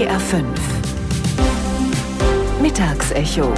NDR 5 Mittagsecho.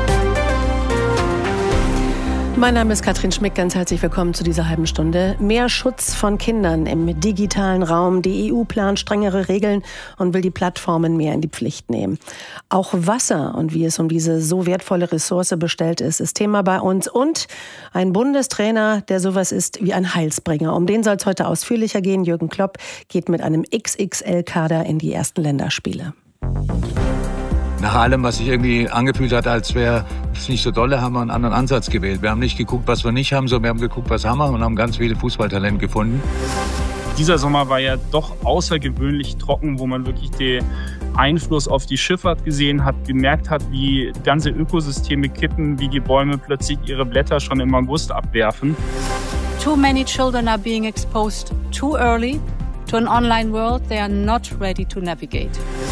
Mein Name ist Katrin Schmick, ganz herzlich willkommen zu dieser halben Stunde. Mehr Schutz von Kindern im digitalen Raum. Die EU plant strengere Regeln und will die Plattformen mehr in die Pflicht nehmen. Auch Wasser und wie es um diese so wertvolle Ressource bestellt ist Thema bei uns. Und ein Bundestrainer, der sowas ist wie ein Heilsbringer. Um den soll es heute ausführlicher gehen. Jürgen Klopp geht mit einem XXL-Kader in die ersten Länderspiele. Nach allem, was sich irgendwie angefühlt hat, als wäre es nicht so dolle, haben wir einen anderen Ansatz gewählt. Wir haben nicht geguckt, was wir nicht haben, sondern wir haben geguckt, was haben wir und haben ganz viele Fußballtalente gefunden. Dieser Sommer war ja doch außergewöhnlich trocken, wo man wirklich den Einfluss auf die Schifffahrt gesehen hat, gemerkt hat, wie ganze Ökosysteme kippen, wie die Bäume plötzlich ihre Blätter schon im August abwerfen. Too many children are being exposed too early to an online world they are not ready to navigate.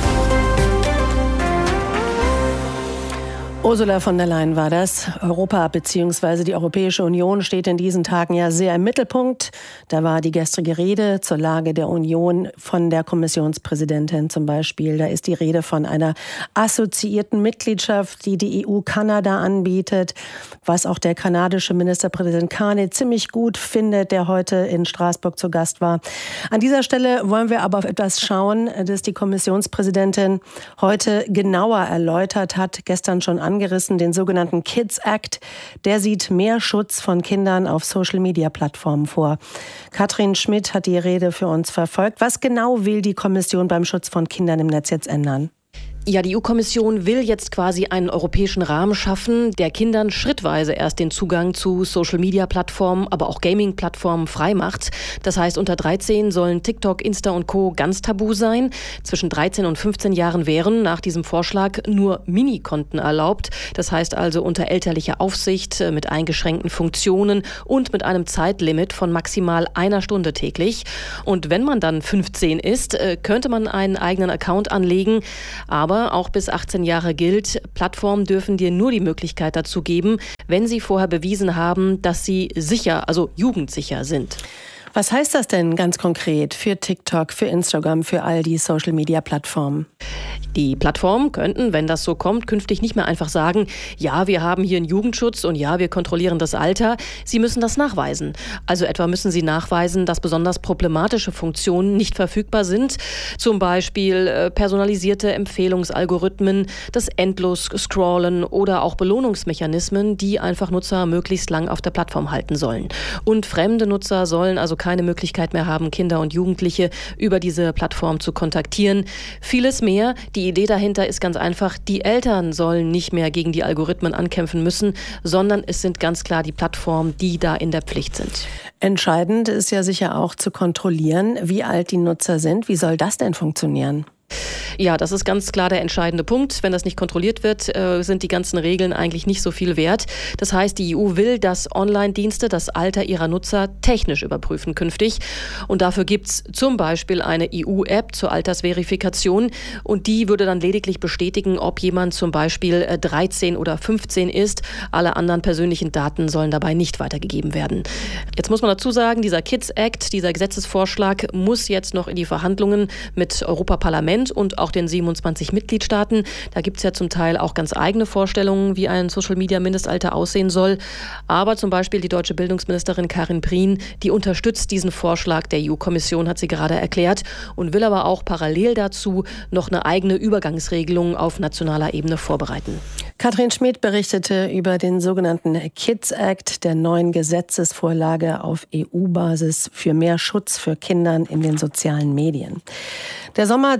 Ursula von der Leyen war das. Europa bzw. die Europäische Union steht in diesen Tagen ja sehr im Mittelpunkt. Da war die gestrige Rede zur Lage der Union von der Kommissionspräsidentin zum Beispiel. Da ist die Rede von einer assoziierten Mitgliedschaft, die die EU Kanada anbietet, was auch der kanadische Ministerpräsident Carney ziemlich gut findet, der heute in Straßburg zu Gast war. An dieser Stelle wollen wir aber auf etwas schauen, das die Kommissionspräsidentin heute genauer erläutert hat, gestern schon angerissen, den sogenannten Kids Act. Der sieht mehr Schutz von Kindern auf Social-Media-Plattformen vor. Katrin Schmidt hat die Rede für uns verfolgt. Was genau will die Kommission beim Schutz von Kindern im Netz jetzt ändern? Ja, die EU-Kommission will jetzt quasi einen europäischen Rahmen schaffen, der Kindern schrittweise erst den Zugang zu Social-Media-Plattformen, aber auch Gaming-Plattformen freimacht. Das heißt, unter 13 sollen TikTok, Insta und Co. ganz tabu sein. Zwischen 13 und 15 Jahren wären nach diesem Vorschlag nur Minikonten erlaubt. Das heißt also unter elterlicher Aufsicht, mit eingeschränkten Funktionen und mit einem Zeitlimit von maximal 1 Stunde täglich. Und wenn man dann 15 ist, könnte man einen eigenen Account anlegen, aber auch bis 18 Jahre gilt, Plattformen dürfen dir nur die Möglichkeit dazu geben, wenn sie vorher bewiesen haben, dass sie sicher, also jugendsicher sind. Was heißt das denn ganz konkret für TikTok, für Instagram, für all die Social-Media-Plattformen? Die Plattformen könnten, wenn das so kommt, künftig nicht mehr einfach sagen, ja, wir haben hier einen Jugendschutz und ja, wir kontrollieren das Alter. Sie müssen das nachweisen. Also etwa müssen sie nachweisen, dass besonders problematische Funktionen nicht verfügbar sind. Zum Beispiel personalisierte Empfehlungsalgorithmen, das Endlos-Scrollen oder auch Belohnungsmechanismen, die einfach Nutzer möglichst lang auf der Plattform halten sollen. Und fremde Nutzer sollen also keine Möglichkeit mehr haben, Kinder und Jugendliche über diese Plattform zu kontaktieren. Vieles mehr. Die Idee dahinter ist ganz einfach, die Eltern sollen nicht mehr gegen die Algorithmen ankämpfen müssen, sondern es sind ganz klar die Plattformen, die da in der Pflicht sind. Entscheidend ist ja sicher auch zu kontrollieren, wie alt die Nutzer sind. Wie soll das denn funktionieren? Ja, das ist ganz klar der entscheidende Punkt. Wenn das nicht kontrolliert wird, sind die ganzen Regeln eigentlich nicht so viel wert. Das heißt, die EU will, dass Online-Dienste das Alter ihrer Nutzer technisch überprüfen künftig. Und dafür gibt's zum Beispiel eine EU-App zur Altersverifikation. Und die würde dann lediglich bestätigen, ob jemand zum Beispiel 13 oder 15 ist. Alle anderen persönlichen Daten sollen dabei nicht weitergegeben werden. Jetzt muss man dazu sagen, dieser Kids Act, dieser Gesetzesvorschlag muss jetzt noch in die Verhandlungen mit Europaparlament und auch den 27 Mitgliedstaaten. Da gibt es ja zum Teil auch ganz eigene Vorstellungen, wie ein Social-Media-Mindestalter aussehen soll. Aber zum Beispiel die deutsche Bildungsministerin Karin Prien, die unterstützt diesen Vorschlag der EU-Kommission, hat sie gerade erklärt, und will aber auch parallel dazu noch eine eigene Übergangsregelung auf nationaler Ebene vorbereiten. Katrin Schmidt berichtete über den sogenannten Kids Act, der neuen Gesetzesvorlage auf EU-Basis für mehr Schutz für Kinder in den sozialen Medien. Der Sommer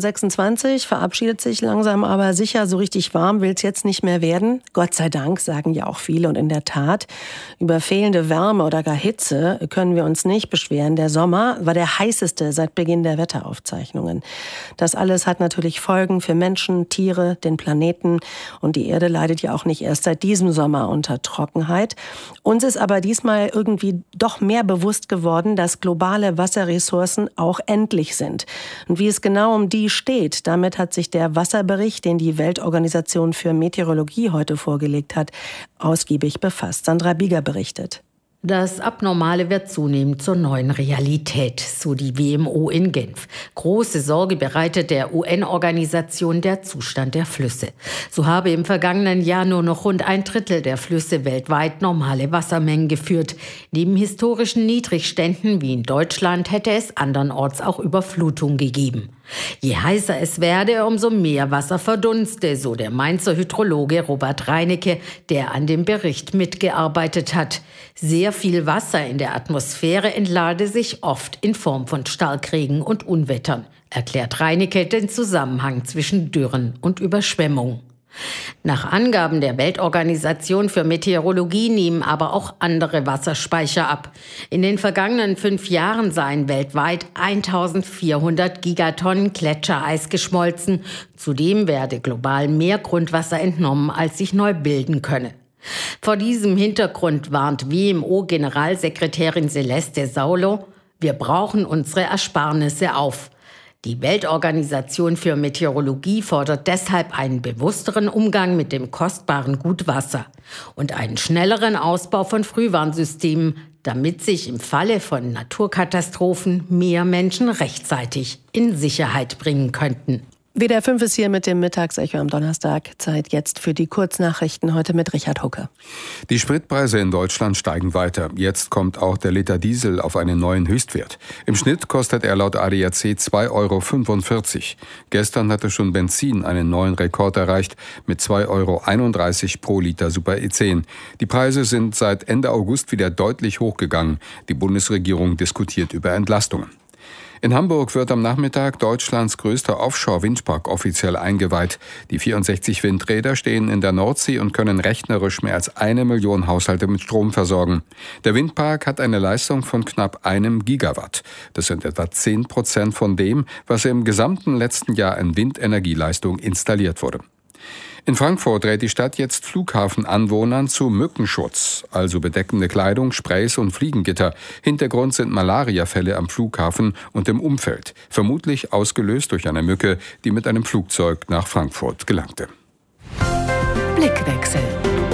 2026 verabschiedet sich langsam, aber sicher. So richtig warm will es jetzt nicht mehr werden. Gott sei Dank, sagen ja auch viele. Und in der Tat, über fehlende Wärme oder gar Hitze können wir uns nicht beschweren. Der Sommer war der heißeste seit Beginn der Wetteraufzeichnungen. Das alles hat natürlich Folgen für Menschen, Tiere, den Planeten. Und die Erde leidet ja auch nicht erst seit diesem Sommer unter Trockenheit. Uns ist aber diesmal irgendwie doch mehr bewusst geworden, dass globale Wasserressourcen auch endlich sind. Und wie es genau um die steht, damit hat sich der Wasserbericht, den die Weltorganisation für Meteorologie heute vorgelegt hat, ausgiebig befasst. Sandra Bieger berichtet. Das Abnormale wird zunehmend zur neuen Realität, so die WMO in Genf. Große Sorge bereitet der UN-Organisation der Zustand der Flüsse. So habe im vergangenen Jahr nur noch rund 1/3 der Flüsse weltweit normale Wassermengen geführt. Neben historischen Niedrigständen wie in Deutschland hätte es andernorts auch Überflutung gegeben. Je heißer es werde, umso mehr Wasser verdunste, so der Mainzer Hydrologe Robert Reinecke, der an dem Bericht mitgearbeitet hat. Sehr viel Wasser in der Atmosphäre entlade sich oft in Form von Starkregen und Unwettern, erklärt Reinecke den Zusammenhang zwischen Dürren und Überschwemmung. Nach Angaben der Weltorganisation für Meteorologie nehmen aber auch andere Wasserspeicher ab. In den vergangenen 5 Jahren seien weltweit 1400 Gigatonnen Gletschereis geschmolzen. Zudem werde global mehr Grundwasser entnommen, als sich neu bilden könne. Vor diesem Hintergrund warnt WMO-Generalsekretärin Celeste Saulo: Wir brauchen unsere Ersparnisse auf. Die Weltorganisation für Meteorologie fordert deshalb einen bewussteren Umgang mit dem kostbaren Gut Wasser und einen schnelleren Ausbau von Frühwarnsystemen, damit sich im Falle von Naturkatastrophen mehr Menschen rechtzeitig in Sicherheit bringen könnten. WDR 5 ist hier mit dem Mittagsecho am Donnerstag. Zeit jetzt für die Kurznachrichten, heute mit Richard Hucke. Die Spritpreise in Deutschland steigen weiter. Jetzt kommt auch der Liter Diesel auf einen neuen Höchstwert. Im Schnitt kostet er laut ADAC 2,45 €. Gestern hatte schon Benzin einen neuen Rekord erreicht mit 2,31 € pro Liter Super E10. Die Preise sind seit Ende August wieder deutlich hochgegangen. Die Bundesregierung diskutiert über Entlastungen. In Hamburg wird am Nachmittag Deutschlands größter Offshore-Windpark offiziell eingeweiht. Die 64 Windräder stehen in der Nordsee und können rechnerisch mehr als 1 Million Haushalte mit Strom versorgen. Der Windpark hat eine Leistung von knapp 1 Gigawatt. Das sind etwa 10% von dem, was im gesamten letzten Jahr an Windenergieleistung installiert wurde. In Frankfurt rät die Stadt jetzt Flughafenanwohnern zu Mückenschutz, also bedeckende Kleidung, Sprays und Fliegengitter. Hintergrund sind Malariafälle am Flughafen und im Umfeld, vermutlich ausgelöst durch eine Mücke, die mit einem Flugzeug nach Frankfurt gelangte. Blickwechsel.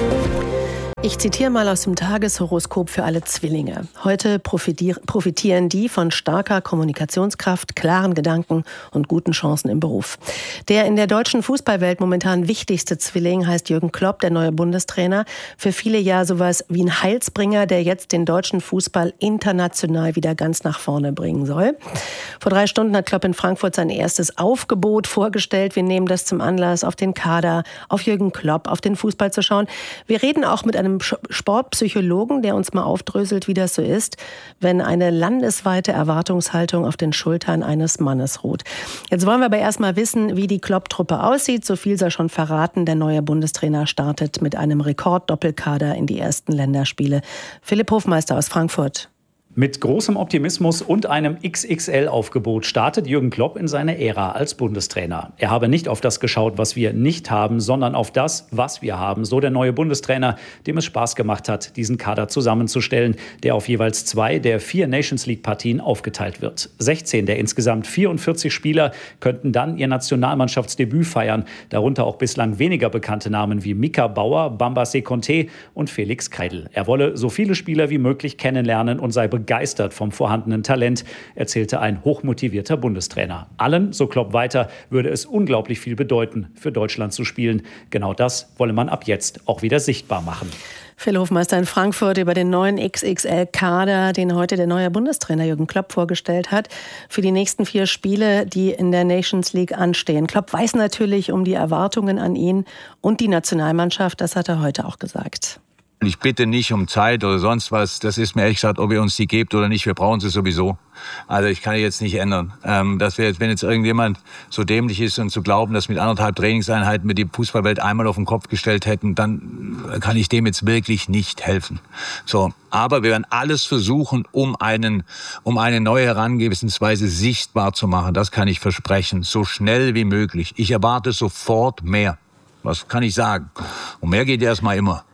Ich zitiere mal aus dem Tageshoroskop für alle Zwillinge. Heute profitieren die von starker Kommunikationskraft, klaren Gedanken und guten Chancen im Beruf. Der in der deutschen Fußballwelt momentan wichtigste Zwilling heißt Jürgen Klopp, der neue Bundestrainer. Für viele ja sowas wie ein Heilsbringer, der jetzt den deutschen Fußball international wieder ganz nach vorne bringen soll. Vor 3 Stunden hat Klopp in Frankfurt sein erstes Aufgebot vorgestellt. Wir nehmen das zum Anlass, auf den Kader, auf Jürgen Klopp, auf den Fußball zu schauen. Wir reden auch mit einem Sportpsychologen, der uns mal aufdröselt, wie das so ist, wenn eine landesweite Erwartungshaltung auf den Schultern eines Mannes ruht. Jetzt wollen wir aber erstmal wissen, wie die Klopp-Truppe aussieht. So viel sei schon verraten. Der neue Bundestrainer startet mit einem Rekord-Doppelkader in die ersten Länderspiele. Philipp Hofmeister aus Frankfurt. Mit großem Optimismus und einem XXL-Aufgebot startet Jürgen Klopp in seine Ära als Bundestrainer. Er habe nicht auf das geschaut, was wir nicht haben, sondern auf das, was wir haben. So der neue Bundestrainer, dem es Spaß gemacht hat, diesen Kader zusammenzustellen, der auf jeweils 2 der 4 Nations-League-Partien aufgeteilt wird. 16 der insgesamt 44 Spieler könnten dann ihr Nationalmannschaftsdebüt feiern. Darunter auch bislang weniger bekannte Namen wie Mika Bauer, Bamba Sekonte und Felix Kreidl. Er wolle so viele Spieler wie möglich kennenlernen und sei begeistert vom vorhandenen Talent, erzählte ein hochmotivierter Bundestrainer. Allen, so Klopp weiter, würde es unglaublich viel bedeuten, für Deutschland zu spielen. Genau das wolle man ab jetzt auch wieder sichtbar machen. Phil Hofmeister in Frankfurt über den neuen XXL-Kader, den heute der neue Bundestrainer Jürgen Klopp vorgestellt hat, für die nächsten 4 Spiele, die in der Nations League anstehen. Klopp weiß natürlich um die Erwartungen an ihn und die Nationalmannschaft, das hat er heute auch gesagt. Ich bitte nicht um Zeit oder sonst was. Das ist mir ehrlich gesagt, ob ihr uns die gebt oder nicht. Wir brauchen sie sowieso. Also ich kann jetzt nicht ändern. Wenn jetzt irgendjemand so dämlich ist und zu glauben, dass mit 1,5 Trainingseinheiten wir die Fußballwelt einmal auf den Kopf gestellt hätten, dann kann ich dem jetzt wirklich nicht helfen. So, aber wir werden alles versuchen, um eine neue Herangehensweise sichtbar zu machen. Das kann ich versprechen. So schnell wie möglich. Ich erwarte sofort mehr. Was kann ich sagen? Und mehr geht erstmal immer.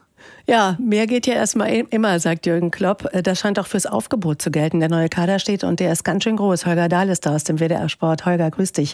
Ja, mehr geht ja erstmal immer, sagt Jürgen Klopp. Das scheint auch fürs Aufgebot zu gelten. Der neue Kader steht und der ist ganz schön groß. Holger Dahl ist da aus dem WDR Sport. Holger, grüß dich.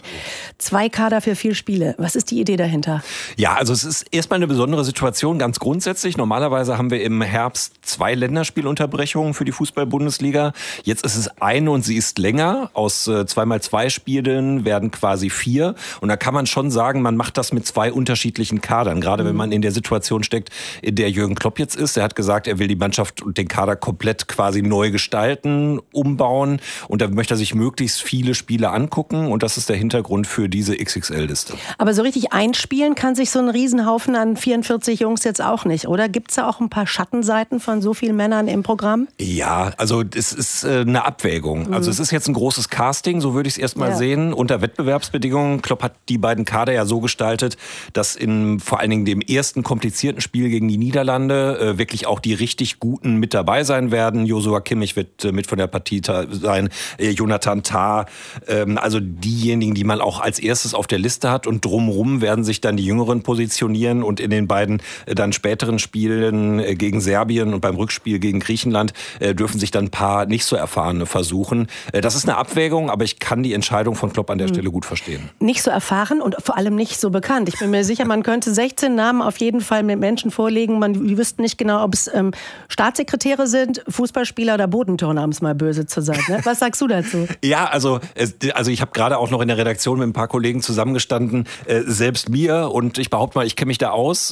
2 Kader für 4 Spiele. Was ist die Idee dahinter? Ja, also es ist erstmal eine besondere Situation, ganz grundsätzlich. Normalerweise haben wir im Herbst 2 Länderspielunterbrechungen für die Fußball-Bundesliga. Jetzt ist es eine und sie ist länger. Aus 2x2 Spielen werden quasi 4. Und da kann man schon sagen, man macht das mit 2 unterschiedlichen Kadern. Gerade wenn man in der Situation steckt, in der Jürgen Klopp jetzt ist. Er hat gesagt, er will die Mannschaft und den Kader komplett quasi neu gestalten, umbauen. Und da möchte er sich möglichst viele Spiele angucken. Und das ist der Hintergrund für diese XXL-Liste. Aber so richtig einspielen kann sich so ein Riesenhaufen an 44 Jungs jetzt auch nicht, oder? Gibt es da auch ein paar Schattenseiten von so vielen Männern im Programm? Ja, also es ist eine Abwägung. Also es ist jetzt ein großes Casting, so würde ich es erstmal sehen, unter Wettbewerbsbedingungen. Klopp hat die beiden Kader ja so gestaltet, dass in vor allen Dingen dem ersten komplizierten Spiel gegen die Niederlande wirklich auch die richtig Guten mit dabei sein werden. Joshua Kimmich wird mit von der Partie sein, Jonathan Tah, also diejenigen, die man auch als erstes auf der Liste hat, und drumherum werden sich dann die Jüngeren positionieren und in den beiden dann späteren Spielen gegen Serbien und beim Rückspiel gegen Griechenland dürfen sich dann ein paar nicht so erfahrene versuchen. Das ist eine Abwägung, aber ich kann die Entscheidung von Klopp an der Stelle gut verstehen. Nicht so erfahren und vor allem nicht so bekannt. Ich bin mir sicher, man könnte 16 Namen auf jeden Fall mit Menschen vorlegen. Die wüssten nicht genau, ob es Staatssekretäre sind, Fußballspieler oder Bodenturner, um es mal böse zu sagen. Ne? Was sagst du dazu? Ja, also ich habe gerade auch noch in der Redaktion mit ein paar Kollegen zusammengestanden. Selbst mir, und ich behaupte mal, ich kenne mich da aus,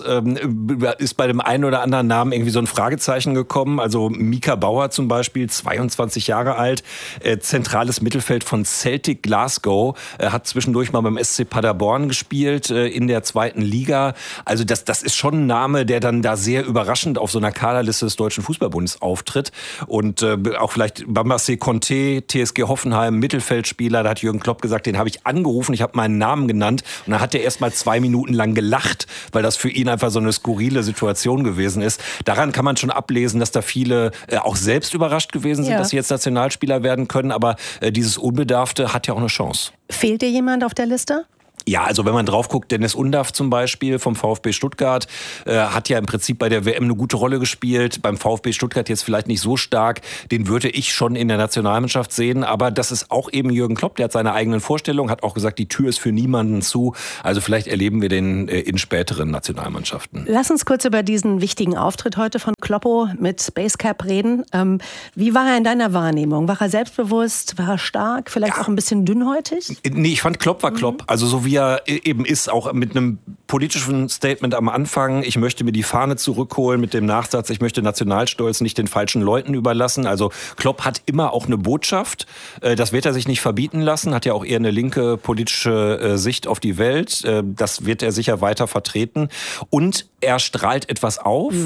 ist bei dem einen oder anderen Namen irgendwie so ein Fragezeichen gekommen. Also Mika Bauer zum Beispiel, 22 Jahre alt, zentrales Mittelfeld von Celtic Glasgow, hat zwischendurch mal beim SC Paderborn gespielt in der 2. Liga. Also das ist schon ein Name, der dann da sehr überraschend auf so einer Kaderliste des Deutschen Fußballbundes auftritt. Und auch vielleicht Bambassé Conté, TSG Hoffenheim, Mittelfeldspieler, da hat Jürgen Klopp gesagt, den habe ich angerufen, ich habe meinen Namen genannt, und dann hat er erst mal 2 Minuten lang gelacht, weil das für ihn einfach so eine skurrile Situation gewesen ist. Daran kann man schon ablesen, dass da viele auch selbst überrascht gewesen sind, dass sie jetzt Nationalspieler werden können, aber dieses Unbedarfte hat ja auch eine Chance. Fehlt dir jemand auf der Liste? Ja, also wenn man drauf guckt, Dennis Undaff zum Beispiel vom VfB Stuttgart hat ja im Prinzip bei der WM eine gute Rolle gespielt. Beim VfB Stuttgart jetzt vielleicht nicht so stark. Den würde ich schon in der Nationalmannschaft sehen. Aber das ist auch eben Jürgen Klopp, der hat seine eigenen Vorstellungen, hat auch gesagt, die Tür ist für niemanden zu. Also vielleicht erleben wir den in späteren Nationalmannschaften. Lass uns kurz über diesen wichtigen Auftritt heute von Kloppo mit Basecap reden. Wie war er in deiner Wahrnehmung? War er selbstbewusst? War er stark? Vielleicht auch ein bisschen dünnhäutig? Nee, ich fand Klopp war Klopp. Also so wie er eben ist, auch mit einem politischen Statement am Anfang, ich möchte mir die Fahne zurückholen mit dem Nachsatz, ich möchte Nationalstolz nicht den falschen Leuten überlassen. Also Klopp hat immer auch eine Botschaft, das wird er sich nicht verbieten lassen, hat ja auch eher eine linke politische Sicht auf die Welt, das wird er sicher weiter vertreten, und er strahlt etwas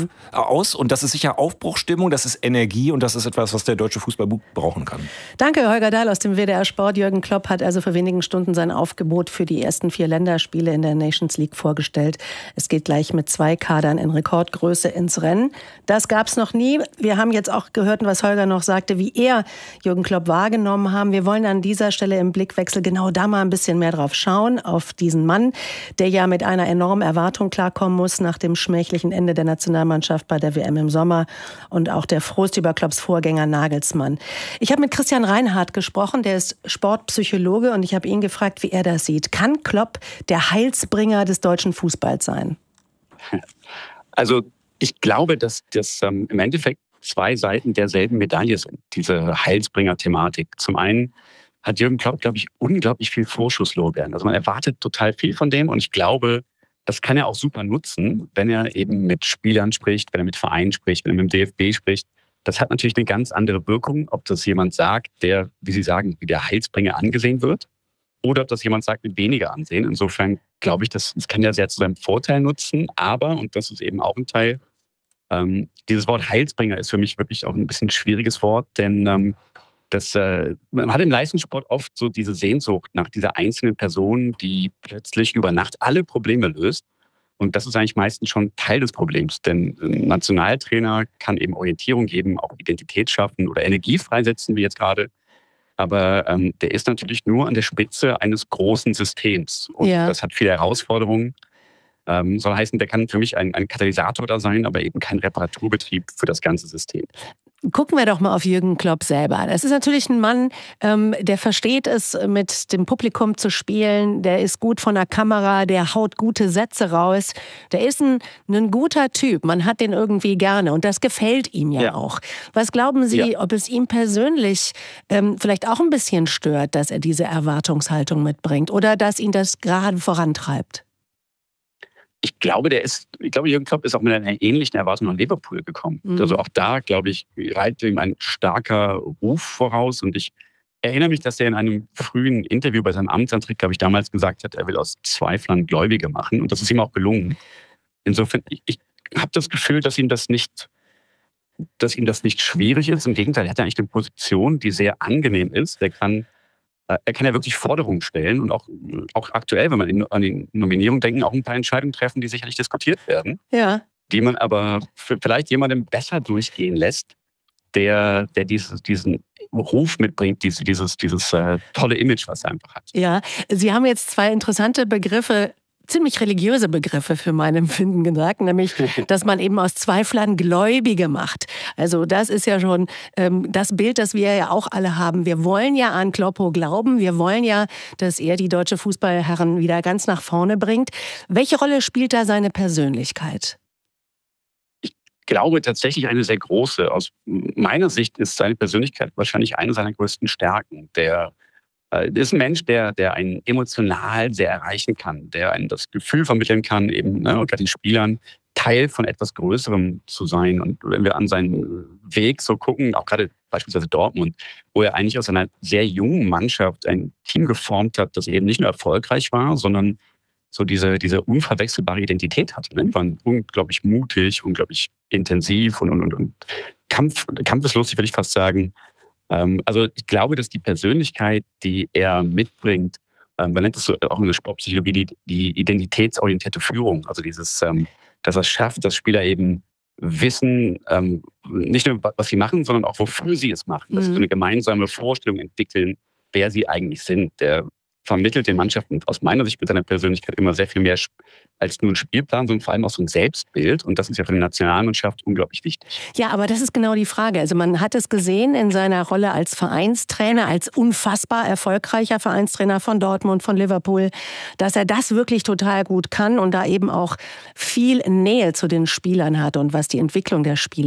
aus, und das ist sicher Aufbruchstimmung, das ist Energie, und das ist etwas, was der deutsche Fußball brauchen kann. Danke, Holger Dahl aus dem WDR Sport. Jürgen Klopp hat also vor wenigen Stunden sein Aufgebot für die ersten 4 Länderspiele in der Nations League vorgestellt. Es geht gleich mit 2 Kadern in Rekordgröße ins Rennen. Das gab es noch nie. Wir haben jetzt auch gehört, was Holger noch sagte, wie er Jürgen Klopp wahrgenommen haben. Wir wollen an dieser Stelle im Blickwechsel genau da mal ein bisschen mehr drauf schauen, auf diesen Mann, der ja mit einer enormen Erwartung klarkommen muss nach dem schmählichen Ende der Nationalmannschaft bei der WM im Sommer und auch der Frust über Klopps Vorgänger Nagelsmann. Ich habe mit Christian Reinhardt gesprochen, der ist Sportpsychologe, und ich habe ihn gefragt, wie er das sieht. Kann Klopp der Heilsbringer des deutschen Fußballs sein? Also ich glaube, dass das im Endeffekt 2 Seiten derselben Medaille sind, diese Heilsbringer-Thematik. Zum einen hat Jürgen Klopp, glaube ich, unglaublich viel Vorschusslorbeeren. Also man erwartet total viel von dem, und ich glaube, das kann er auch super nutzen, wenn er eben mit Spielern spricht, wenn er mit Vereinen spricht, wenn er mit dem DFB spricht. Das hat natürlich eine ganz andere Wirkung, ob das jemand sagt, der, wie Sie sagen, wie der Heilsbringer angesehen wird, oder ob das jemand sagt mit weniger Ansehen. Insofern glaube ich, das kann er sehr zu seinem Vorteil nutzen. Aber, und das ist eben auch ein Teil, dieses Wort Heilsbringer ist für mich wirklich auch ein bisschen ein schwieriges Wort, denn man hat im Leistungssport oft so diese Sehnsucht nach dieser einzelnen Person, die plötzlich über Nacht alle Probleme löst. Und das ist eigentlich meistens schon Teil des Problems, denn ein Nationaltrainer kann eben Orientierung geben, auch Identität schaffen oder Energie freisetzen, wie jetzt gerade. Aber der ist natürlich nur an der Spitze eines großen Systems. Und das hat viele Herausforderungen. Soll heißen, der kann für mich ein Katalysator da sein, aber eben kein Reparaturbetrieb für das ganze System. Gucken wir doch mal auf Jürgen Klopp selber. Das ist natürlich ein Mann, der versteht es, mit dem Publikum zu spielen. Der ist gut von der Kamera, der haut gute Sätze raus. Der ist ein guter Typ. Man hat den irgendwie gerne und das gefällt ihm ja auch. Was glauben Sie, ob es ihm persönlich vielleicht auch ein bisschen stört, dass er diese Erwartungshaltung mitbringt oder dass ihn das gerade vorantreibt? Ich glaube, Jürgen Klopp ist auch mit einer ähnlichen Erwartung an Liverpool gekommen. Also auch da, glaube ich, reitet ihm ein starker Ruf voraus. Und ich erinnere mich, dass er in einem frühen Interview bei seinem Amtsantritt, glaube ich, damals gesagt hat, er will aus Zweiflern Gläubige machen. Und das ist ihm auch gelungen. Insofern, ich habe das Gefühl, dass ihm das nicht schwierig ist. Im Gegenteil, er hat ja eigentlich eine Position, die sehr angenehm ist. Er kann ja wirklich Forderungen stellen und auch aktuell, wenn man an die Nominierung denken, auch ein paar Entscheidungen treffen, die sicherlich diskutiert werden, die man aber vielleicht jemandem besser durchgehen lässt, der diesen Ruf mitbringt, dieses tolle Image, was er einfach hat. Ja, Sie haben jetzt zwei interessante Begriffe, ziemlich religiöse Begriffe für mein Empfinden gesagt, nämlich, dass man eben aus Zweiflern Gläubige macht. Also das ist ja schon das Bild, das wir ja auch alle haben. Wir wollen ja an Kloppo glauben, wir wollen ja, dass er die deutsche Fußballherren wieder ganz nach vorne bringt. Welche Rolle spielt da seine Persönlichkeit? Ich glaube tatsächlich eine sehr große. Aus meiner Sicht ist seine Persönlichkeit wahrscheinlich eine seiner größten Stärken. Der ist ein Mensch, der einen emotional sehr erreichen kann, der einen das Gefühl vermitteln kann, eben unter den Spielern Teil von etwas Größerem zu sein. Und wenn wir an seinen Weg so gucken, auch gerade beispielsweise Dortmund, wo er eigentlich aus einer sehr jungen Mannschaft ein Team geformt hat, das eben nicht nur erfolgreich war, sondern so diese unverwechselbare Identität hatte. Die waren unglaublich mutig, unglaublich intensiv und kampfeslustig, würde ich fast sagen. Also ich glaube, dass die Persönlichkeit, die er mitbringt, man nennt es so auch in der Sportpsychologie die identitätsorientierte Führung, also dieses, dass er es schafft, dass Spieler eben wissen, nicht nur was sie machen, sondern auch wofür sie es machen, dass sie so eine gemeinsame Vorstellung entwickeln, wer sie eigentlich sind. Der vermittelt den Mannschaften aus meiner Sicht mit seiner Persönlichkeit immer sehr viel mehr als nur ein Spielplan, sondern vor allem auch so ein Selbstbild. Und das ist ja für die Nationalmannschaft unglaublich wichtig. Ja, aber das ist genau die Frage. Also man hat es gesehen in seiner Rolle als Vereinstrainer, als unfassbar erfolgreicher Vereinstrainer von Dortmund, von Liverpool, dass er das wirklich total gut kann und da eben auch viel Nähe zu den Spielern hat und was die Entwicklung der Spieler